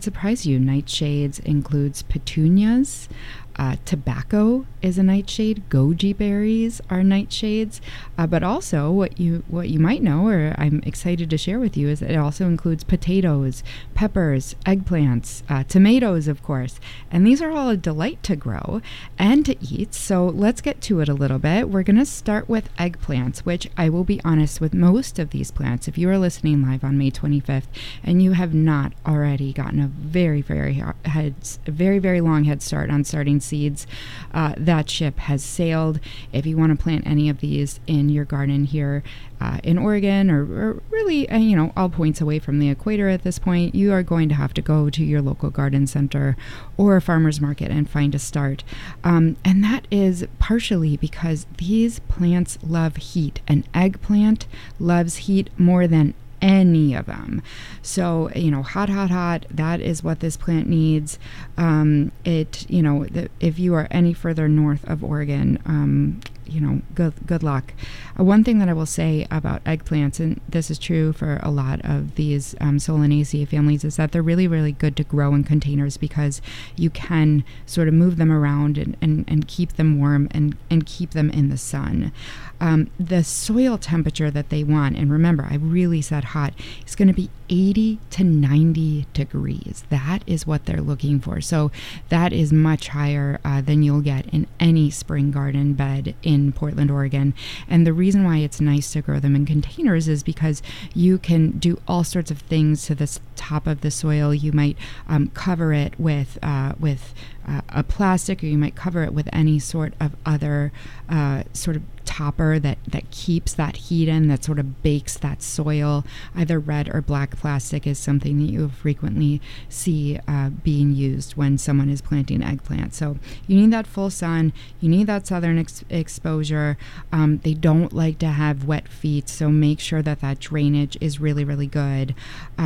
surprise you. Nightshades includes petunias. Tobacco is a nightshade. Goji berries are nightshades. But also what you might know, or I'm excited to share with you, is that it also includes potatoes, peppers, eggplants, tomatoes, of course. And these are all a delight to grow and to eat. So let's get to it a little bit. We're going to start with eggplants, which I will be honest with most of these plants. If you are listening live on May 25th and you have not already gotten a very, very long head start on starting seeds, that ship has sailed. If you want to plant any of these in your garden here in Oregon, or really, all points away from the equator at this point, you are going to have to go to your local garden center or a farmer's market and find a start. And that is partially because these plants love heat. An eggplant loves heat more than any of them. So, hot, that is what this plant needs. If you are any further north of Oregon, good luck. One thing that I will say about eggplants, and this is true for a lot of these Solanaceae families, is that they're really, really good to grow in containers because you can sort of move them around and keep them warm and keep them in the sun. The soil temperature that they want, and remember, I really said hot, is going to be 80 to 90 degrees. That is what they're looking for. So that is much higher than you'll get in any spring garden bed in Portland, Oregon. And the reason why it's nice to grow them in containers is because you can do all sorts of things to the top of the soil. You might cover it with a plastic, or you might cover it with any sort of other sort of topper that keeps that heat in, that sort of bakes that soil. Either red or black plastic is something that you frequently see being used when someone is planting eggplants. So you need that full sun, you need that southern exposure. They don't like to have wet feet, so make sure that drainage is really, really good.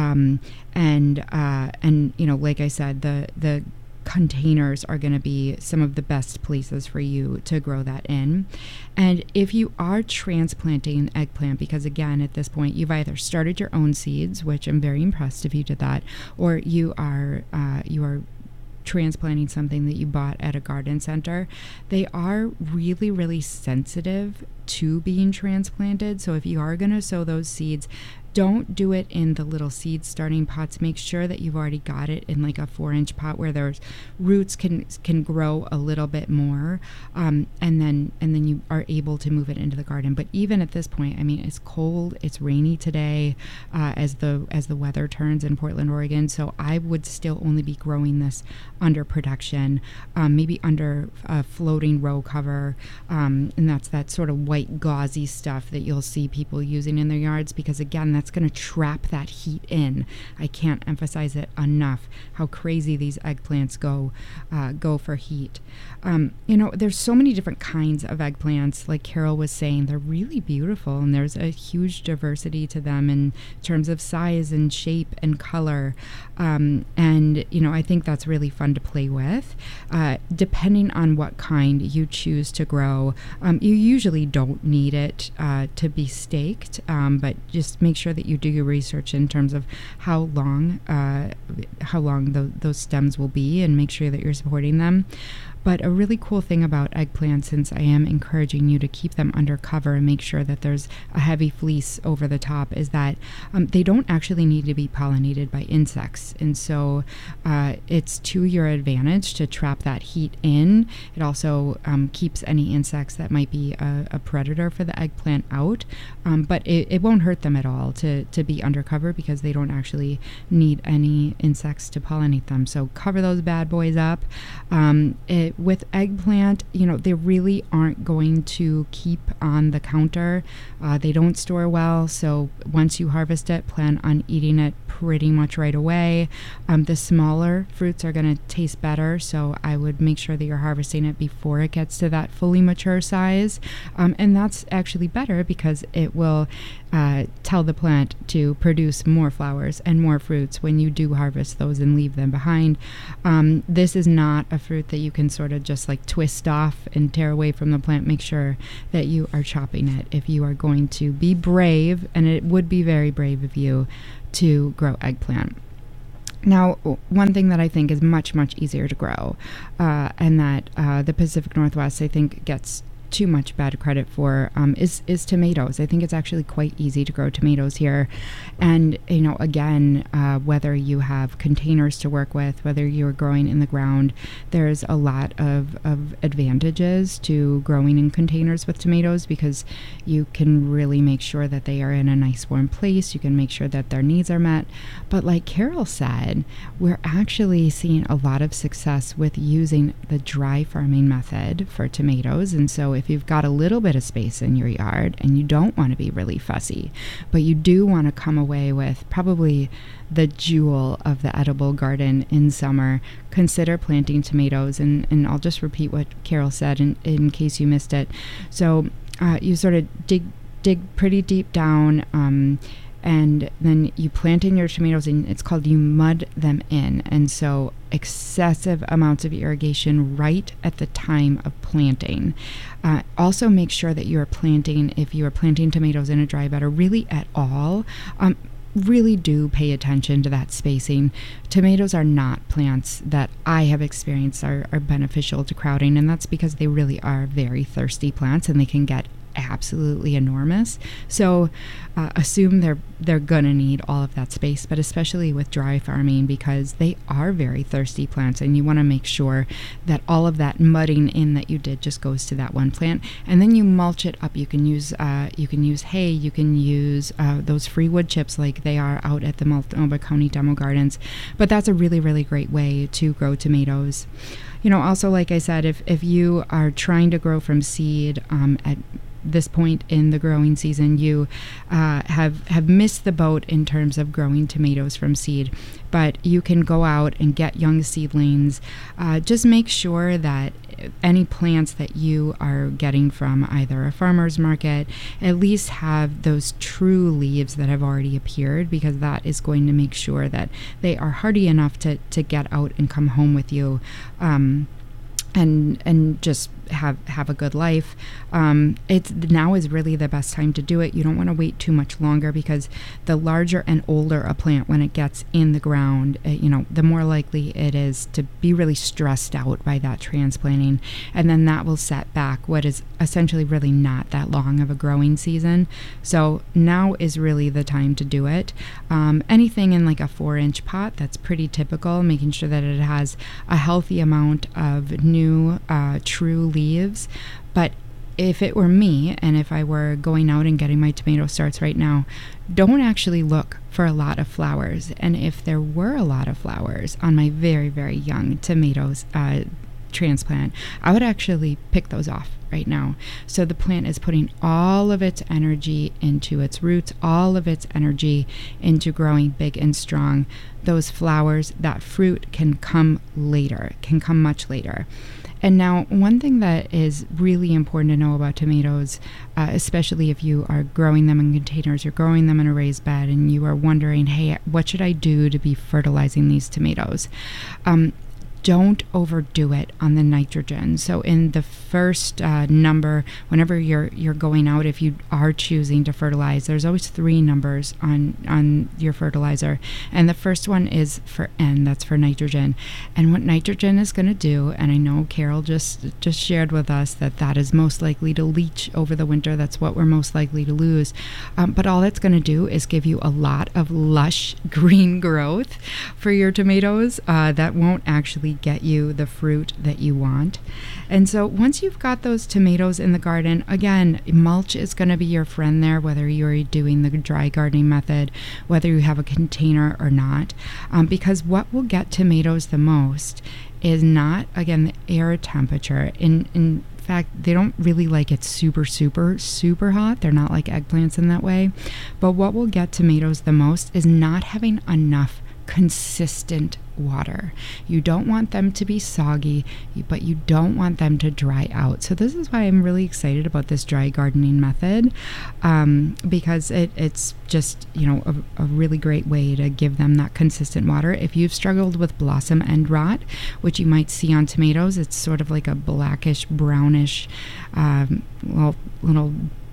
And like I said, the containers are going to be some of the best places for you to grow that in. And if you are transplanting an eggplant, because again, at this point, you've either started your own seeds, which I'm very impressed if you did that, or you are transplanting something that you bought at a garden center, they are really, really sensitive to being transplanted. So if you are going to sow those seeds, don't do it in the little seed starting pots. Make sure that you've already got it in like a 4-inch pot where those roots can grow a little bit more, and then you are able to move it into the garden. But even at this point, I mean, it's cold, it's rainy today, as the weather turns in Portland, Oregon. So I would still only be growing this under production, maybe under a floating row cover, and that's that sort of white gauzy stuff that you'll see people using in their yards, because again, that's going to trap that heat in. I can't emphasize it enough how crazy these eggplants go for heat. There's so many different kinds of eggplants. Like Carol was saying, they're really beautiful, and there's a huge diversity to them in terms of size and shape and color. I think that's really fun to play with. Depending on what kind you choose to grow, you usually don't need it to be staked, but just make sure that you do your research in terms of how long those stems will be, and make sure that you're supporting them. But a really cool thing about eggplants, since I am encouraging you to keep them under cover and make sure that there's a heavy fleece over the top, is that they don't actually need to be pollinated by insects. And so it's to your advantage to trap that heat in. It also keeps any insects that might be a predator for the eggplant out. But it won't hurt them at all to be undercover, because they don't actually need any insects to pollinate them. So cover those bad boys up. With eggplant, they really aren't going to keep on the counter. They don't store well, so once you harvest it, plan on eating it pretty much right away. The smaller fruits are going to taste better, so I would make sure that you're harvesting it before it gets to that fully mature size. And that's actually better, because it will tell the plant to produce more flowers and more fruits when you do harvest those and leave them behind. This is not a fruit that you can sort of just like twist off and tear away from the plant. Make sure that you are chopping it if you are going to be brave, and it would be very brave of you to grow eggplant. Now, one thing that I think is much, much easier to grow, and that the Pacific Northwest, I think, gets too much bad credit for, is tomatoes. I think it's actually quite easy to grow tomatoes here. And, again, whether you have containers to work with, whether you're growing in the ground, there's a lot of advantages to growing in containers with tomatoes, because you can really make sure that they are in a nice warm place. You can make sure that their needs are met. But like Carol said, we're actually seeing a lot of success with using the dry farming method for tomatoes. And so if you've got a little bit of space in your yard and you don't want to be really fussy, but you do want to come away with probably the jewel of the edible garden in summer, consider planting tomatoes. And I'll just repeat what Carol said in case you missed it. So you sort of dig pretty deep down, and then you plant in your tomatoes, and it's called, you mud them in. And so excessive amounts of irrigation right at the time of planting. Also make sure that you are planting, if you are planting tomatoes in a dry bed or really at all, really do pay attention to that spacing. Tomatoes are not plants that I have experienced are beneficial to crowding, and that's because they really are very thirsty plants, and they can get absolutely enormous. So assume they're gonna need all of that space, but especially with dry farming, because they are very thirsty plants, and you want to make sure that all of that mudding in that you did just goes to that one plant. And then you mulch it up. You can use hay, you can use those free wood chips like they are out at the Multnomah County Demo Gardens. But that's a really, really great way to grow tomatoes. Also, like I said, if you are trying to grow from seed at this point in the growing season, you have missed the boat in terms of growing tomatoes from seed, but you can go out and get young seedlings. Just make sure that any plants that you are getting from either a farmer's market at least have those true leaves that have already appeared, because that is going to make sure that they are hardy enough to get out and come home with you, and just have a good life. It's now is really the best time to do it. You don't want to wait too much longer, because the larger and older a plant, when it gets in the ground, the more likely it is to be really stressed out by that transplanting, and then that will set back what is essentially really not that long of a growing season. So now is really the time to do it. Anything in like a 4-inch pot, that's pretty typical, making sure that it has a healthy amount of new true leaves. But if it were me, and if I were going out and getting my tomato starts right now, don't actually look for a lot of flowers. And if there were a lot of flowers on my very, very young tomatoes transplant, I would actually pick those off right now. So the plant is putting all of its energy into its roots, all of its energy into growing big and strong. Those flowers, that fruit can come later, can come much later. And now, one thing that is really important to know about tomatoes, especially if you are growing them in containers, you're growing them in a raised bed, and you are wondering, hey, what should I do to be fertilizing these tomatoes? Don't overdo it on the nitrogen. So in the first number, whenever you're going out, if you are choosing to fertilize, there's always 3 numbers on your fertilizer. And the first one is for N, that's for nitrogen. And what nitrogen is going to do, and I know Carol just shared with us that is most likely to leach over the winter. That's what we're most likely to lose. But all it's going to do is give you a lot of lush green growth for your tomatoes that won't actually get you the fruit that you want. And so once you've got those tomatoes in the garden, again, mulch is going to be your friend there, whether you're doing the dry gardening method, whether you have a container or not, because what will get tomatoes the most is not, again, the air temperature. In fact, they don't really like it super, super, super hot. They're not like eggplants in that way. But what will get tomatoes the most is not having enough consistent water. You don't want them to be soggy, but you don't want them to dry out. So this is why I'm really excited about this dry gardening method, because it's just, a really great way to give them that consistent water. If you've struggled with blossom end rot, which you might see on tomatoes, it's sort of like a blackish, brownish, little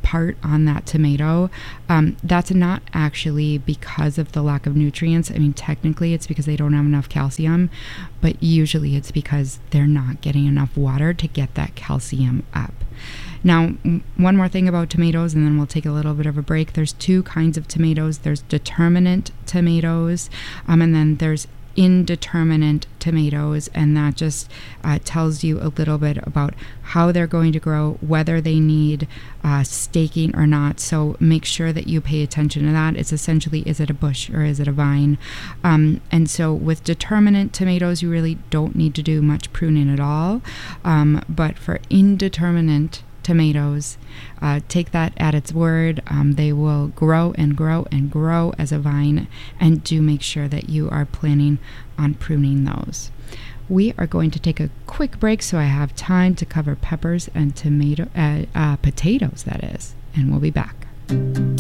part on that tomato, that's not actually because of the lack of nutrients. I mean, technically it's because they don't have enough calcium, but usually it's because they're not getting enough water to get that calcium up. Now, one more thing about tomatoes, and then we'll take a little bit of a break. There's two kinds of tomatoes. There's determinate tomatoes, and then there's indeterminate tomatoes, and that just tells you a little bit about how they're going to grow, whether they need staking or not. So make sure that you pay attention to that. It's essentially, is it a bush or is it a vine? And so with determinate tomatoes, you really don't need to do much pruning at all. But for indeterminate tomatoes, take that at its word. They will grow and grow and grow as a vine, and do make sure that you are planning on pruning those. We are going to take a quick break so I have time to cover peppers and potatoes, that is, and we'll be back.